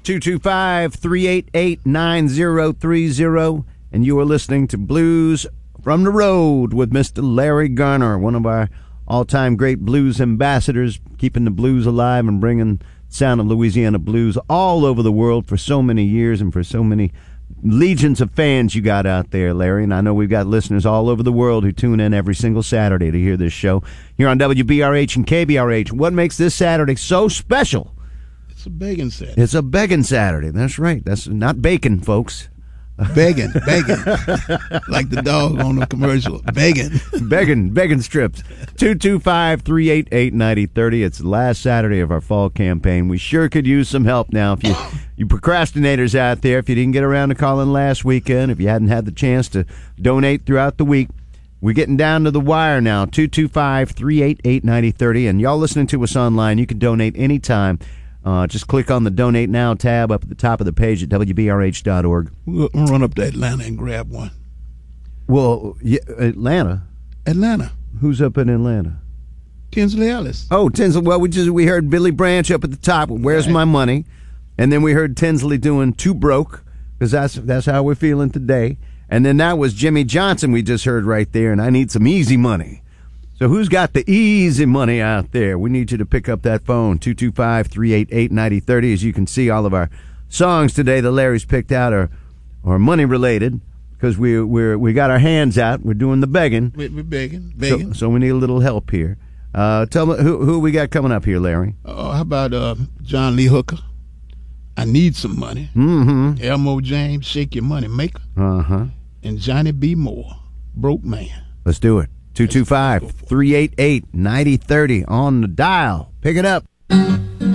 225-388-9030. And you are listening to Blues from the Road with Mr. Larry Garner, one of our all-time great blues ambassadors, keeping the blues alive and bringing the sound of Louisiana blues all over the world for so many years and for so many legions of fans you got out there, Larry. And I know we've got listeners all over the world who tune in every single Saturday to hear this show here on WBRH and KBRH. What makes this Saturday so special? It's a begging Saturday. It's a begging Saturday. That's right. That's not bacon, folks. Begging. Like the dog on the commercial. Begging strips. 225-388-9030. It's the last Saturday of our fall campaign. We sure could use some help now. If you procrastinators out there, if you didn't get around to calling last weekend, if you hadn't had the chance to donate throughout the week, we're getting down to the wire now. 225-388-9030. And y'all listening to us online, you can donate anytime. Just click on the Donate Now tab up at the top of the page at WBRH.org. We'll run up to Atlanta and grab one. Well, yeah, Atlanta? Who's up in Atlanta? Tinsley Ellis. Oh, Tinsley. Well, we heard Billy Branch up at the top. Where's my money? And then we heard Tinsley doing Too Broke, because that's how we're feeling today. And then that was Jimmy Johnson we just heard right there, and I Need Some Easy Money. So who's got the easy money out there? We need you to pick up that phone, 225-388-9030. As you can see, all of our songs today that Larry's picked out are money-related because we got our hands out. We're doing the begging. We're begging. So we need a little help here. Tell me who we got coming up here, Larry. How about John Lee Hooker? I Need Some Money. Mm-hmm. Elmo James, Shake Your Money Maker. Uh-huh. And Johnny B. Moore, Broke Man. Let's do it. 225-388-9030 on the dial. Pick it up.